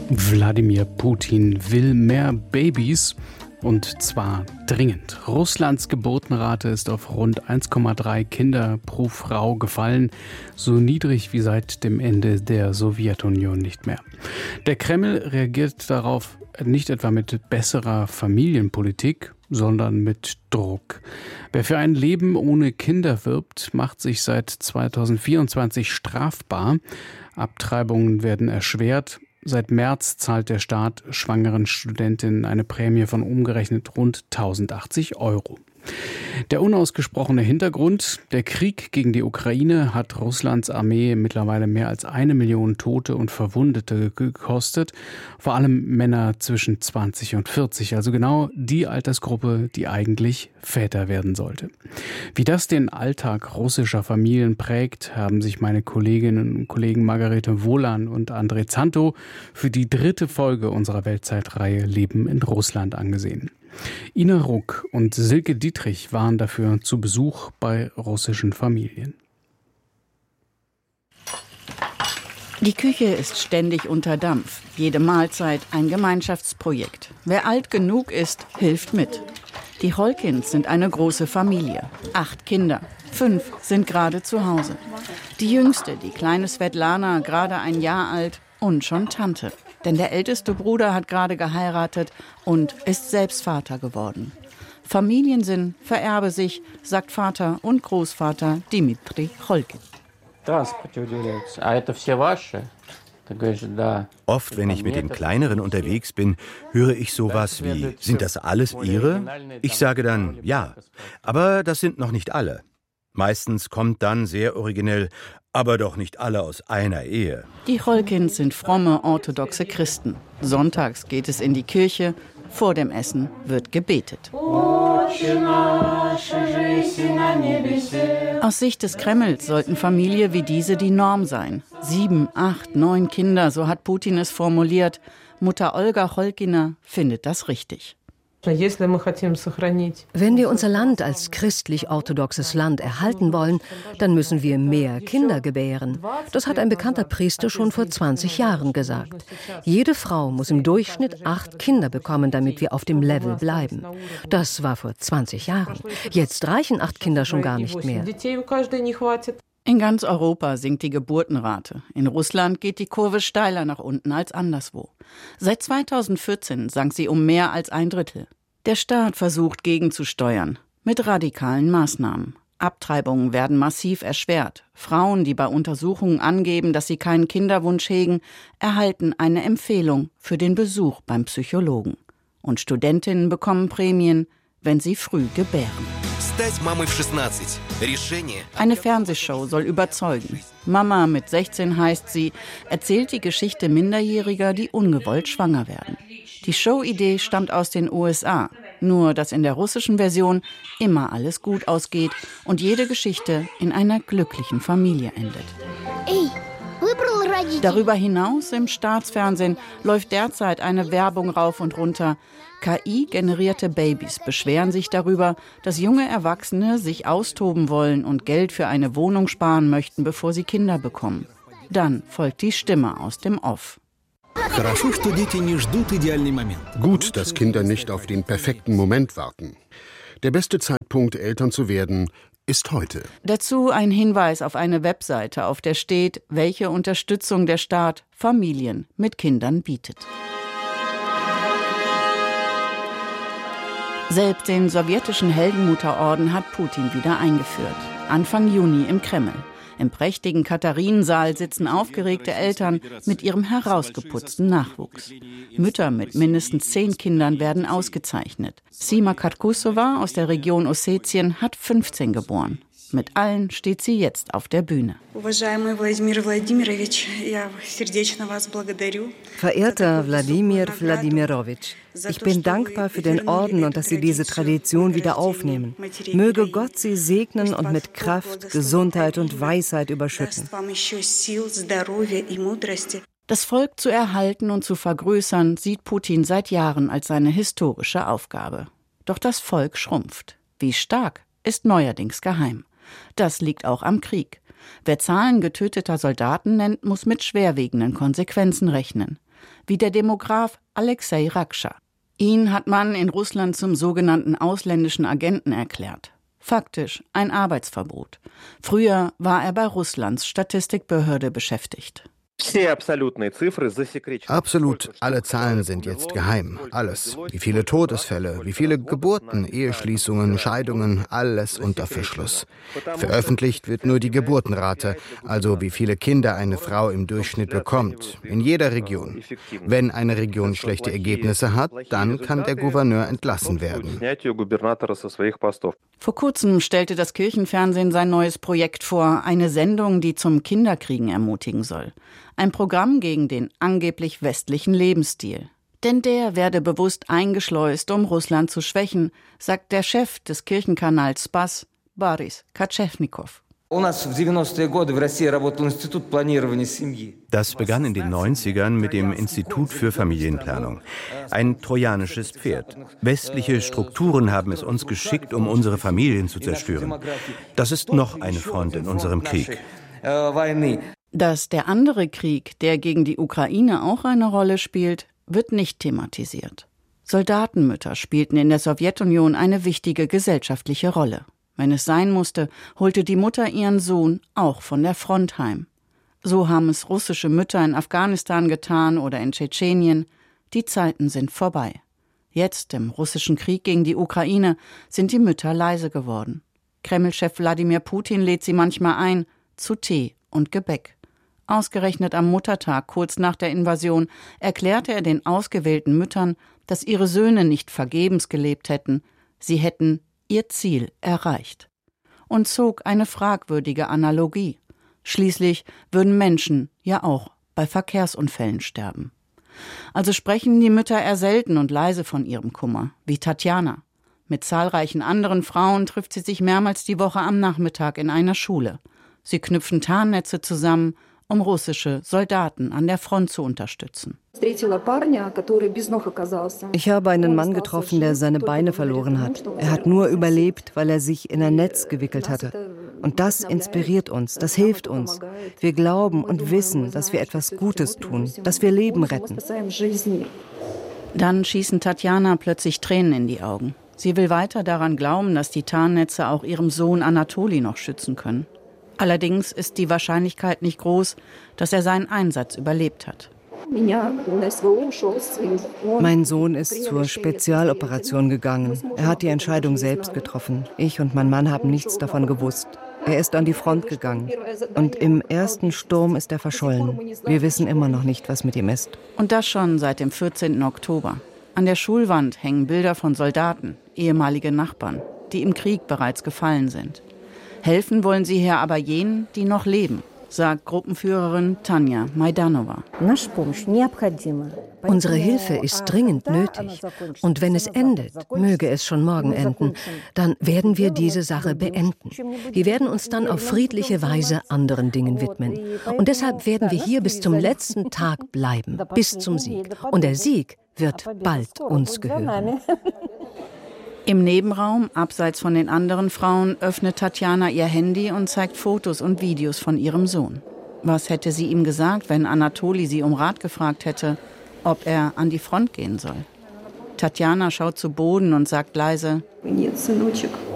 Wladimir Putin will mehr Babys, und zwar dringend. Russlands Geburtenrate ist auf rund 1,3 Kinder pro Frau gefallen, so niedrig wie seit dem Ende der Sowjetunion nicht mehr. Der Kreml reagiert darauf nicht etwa mit besserer Familienpolitik, sondern mit Druck. Wer für ein Leben ohne Kinder wirbt, macht sich seit 2024 strafbar. Abtreibungen werden erschwert. Seit März zahlt der Staat schwangeren Studentinnen eine Prämie von umgerechnet rund 1080 €. Der unausgesprochene Hintergrund: Der Krieg gegen die Ukraine hat Russlands Armee mittlerweile mehr als 1 Million Tote und Verwundete gekostet. Vor allem Männer zwischen 20 und 40, also genau die Altersgruppe, die eigentlich Väter werden sollte. Wie das den Alltag russischer Familien prägt, haben sich meine Kolleginnen und Kollegen Margarete Wohlan und André Zanto für die 3. Folge unserer Weltzeitreihe Leben in Russland angesehen. Ina Ruck und Silke Dietrich waren dafür zu Besuch bei russischen Familien. Die Küche ist ständig unter Dampf. Jede Mahlzeit ein Gemeinschaftsprojekt. Wer alt genug ist, hilft mit. Die Holkins sind eine große Familie. 8 Kinder. 5 sind gerade zu Hause. Die jüngste, die kleine Svetlana, gerade ein Jahr alt und schon Tante. Denn der älteste Bruder hat gerade geheiratet und ist selbst Vater geworden. Familiensinn vererbe sich, sagt Vater und Großvater Dimitri Holkin. Oft, wenn ich mit den Kleineren unterwegs bin, höre ich sowas wie: Sind das alles Ihre? Ich sage dann: Ja, aber das sind noch nicht alle. Meistens kommt dann sehr originell: Aber doch nicht alle aus einer Ehe. Die Holkins sind fromme, orthodoxe Christen. Sonntags geht es in die Kirche, vor dem Essen wird gebetet. Aus Sicht des Kremls sollten Familien wie diese die Norm sein. 7, 8, 9 Kinder, so hat Putin es formuliert. Mutter Olga Holkina findet das richtig. Wenn wir unser Land als christlich-orthodoxes Land erhalten wollen, dann müssen wir mehr Kinder gebären. Das hat ein bekannter Priester schon vor 20 Jahren gesagt. Jede Frau muss im Durchschnitt 8 Kinder bekommen, damit wir auf dem Level bleiben. Das war vor 20 Jahren. Jetzt reichen 8 Kinder schon gar nicht mehr. In ganz Europa sinkt die Geburtenrate. In Russland geht die Kurve steiler nach unten als anderswo. Seit 2014 sank sie um mehr als 1/3. Der Staat versucht gegenzusteuern mit radikalen Maßnahmen. Abtreibungen werden massiv erschwert. Frauen, die bei Untersuchungen angeben, dass sie keinen Kinderwunsch hegen, erhalten eine Empfehlung für den Besuch beim Psychologen. Und Studentinnen bekommen Prämien, wenn sie früh gebären. Eine Fernsehshow soll überzeugen. Mama mit 16 heißt sie, erzählt die Geschichte Minderjähriger, die ungewollt schwanger werden. Die Showidee stammt aus den USA. Nur, dass in der russischen Version immer alles gut ausgeht und jede Geschichte in einer glücklichen Familie endet. Darüber hinaus im Staatsfernsehen läuft derzeit eine Werbung rauf und runter. KI-generierte Babys beschweren sich darüber, dass junge Erwachsene sich austoben wollen und Geld für eine Wohnung sparen möchten, bevor sie Kinder bekommen. Dann folgt die Stimme aus dem Off. Gut, dass Kinder nicht auf den perfekten Moment warten. Der beste Zeitpunkt, Eltern zu werden, ist heute. Dazu ein Hinweis auf eine Webseite, auf der steht, welche Unterstützung der Staat Familien mit Kindern bietet. Selbst den sowjetischen Heldenmutterorden hat Putin wieder eingeführt. Anfang Juni im Kreml. Im prächtigen Katharinensaal sitzen aufgeregte Eltern mit ihrem herausgeputzten Nachwuchs. Mütter mit mindestens 10 Kindern werden ausgezeichnet. Sima Karkusova aus der Region Ossetien hat 15 geboren. Mit allen steht sie jetzt auf der Bühne. Verehrter Wladimir Wladimirowitsch, ich bin dankbar für den Orden und dass Sie diese Tradition wieder aufnehmen. Möge Gott Sie segnen und mit Kraft, Gesundheit und Weisheit überschütten. Das Volk zu erhalten und zu vergrößern, sieht Putin seit Jahren als seine historische Aufgabe. Doch das Volk schrumpft. Wie stark, ist neuerdings geheim. Das liegt auch am Krieg. Wer Zahlen getöteter Soldaten nennt, muss mit schwerwiegenden Konsequenzen rechnen. Wie der Demograf Alexei Rakscha. Ihn hat man in Russland zum sogenannten ausländischen Agenten erklärt. Faktisch ein Arbeitsverbot. Früher war er bei Russlands Statistikbehörde beschäftigt. Absolut alle Zahlen sind jetzt geheim. Alles. Wie viele Todesfälle, wie viele Geburten, Eheschließungen, Scheidungen, alles unter Verschluss. Veröffentlicht wird nur die Geburtenrate, also wie viele Kinder eine Frau im Durchschnitt bekommt, in jeder Region. Wenn eine Region schlechte Ergebnisse hat, dann kann der Gouverneur entlassen werden. Vor kurzem stellte das Kirchenfernsehen sein neues Projekt vor, eine Sendung, die zum Kinderkriegen ermutigen soll. Ein Programm gegen den angeblich westlichen Lebensstil. Denn der werde bewusst eingeschleust, um Russland zu schwächen, sagt der Chef des Kirchenkanals Spas, Boris Katschewnikow. Das begann in den 90ern mit dem Institut für Familienplanung. Ein trojanisches Pferd. Westliche Strukturen haben es uns geschickt, um unsere Familien zu zerstören. Das ist noch eine Front in unserem Krieg. Dass der andere Krieg, der gegen die Ukraine auch eine Rolle spielt, wird nicht thematisiert. Soldatenmütter spielten in der Sowjetunion eine wichtige gesellschaftliche Rolle. Wenn es sein musste, holte die Mutter ihren Sohn auch von der Front heim. So haben es russische Mütter in Afghanistan getan oder in Tschetschenien. Die Zeiten sind vorbei. Jetzt, im russischen Krieg gegen die Ukraine, sind die Mütter leise geworden. Kreml-Chef Wladimir Putin lädt sie manchmal ein zu Tee und Gebäck. Ausgerechnet am Muttertag, kurz nach der Invasion, erklärte er den ausgewählten Müttern, dass ihre Söhne nicht vergebens gelebt hätten. Sie hätten ihr Ziel erreicht. Und zog eine fragwürdige Analogie. Schließlich würden Menschen ja auch bei Verkehrsunfällen sterben. Also sprechen die Mütter eher selten und leise von ihrem Kummer, wie Tatjana. Mit zahlreichen anderen Frauen trifft sie sich mehrmals die Woche am Nachmittag in einer Schule. Sie knüpfen Tarnnetze zusammen, um russische Soldaten an der Front zu unterstützen. Ich habe einen Mann getroffen, der seine Beine verloren hat. Er hat nur überlebt, weil er sich in ein Netz gewickelt hatte. Und das inspiriert uns, das hilft uns. Wir glauben und wissen, dass wir etwas Gutes tun, dass wir Leben retten. Dann schießen Tatjana plötzlich Tränen in die Augen. Sie will weiter daran glauben, dass die Tarnnetze auch ihrem Sohn Anatoli noch schützen können. Allerdings ist die Wahrscheinlichkeit nicht groß, dass er seinen Einsatz überlebt hat. Mein Sohn ist zur Spezialoperation gegangen. Er hat die Entscheidung selbst getroffen. Ich und mein Mann haben nichts davon gewusst. Er ist an die Front gegangen. Und im ersten Sturm ist er verschollen. Wir wissen immer noch nicht, was mit ihm ist. Und das schon seit dem 14. Oktober. An der Schulwand hängen Bilder von Soldaten, ehemalige Nachbarn, die im Krieg bereits gefallen sind. Helfen wollen sie hier aber jenen, die noch leben, sagt Gruppenführerin Tanja Majdanova. Unsere Hilfe ist dringend nötig. Und wenn es endet, möge es schon morgen enden, dann werden wir diese Sache beenden. Wir werden uns dann auf friedliche Weise anderen Dingen widmen. Und deshalb werden wir hier bis zum letzten Tag bleiben, bis zum Sieg. Und der Sieg wird bald uns gehören. Im Nebenraum, abseits von den anderen Frauen, öffnet Tatjana ihr Handy und zeigt Fotos und Videos von ihrem Sohn. Was hätte sie ihm gesagt, wenn Anatoli sie um Rat gefragt hätte, ob er an die Front gehen soll? Tatjana schaut zu Boden und sagt leise: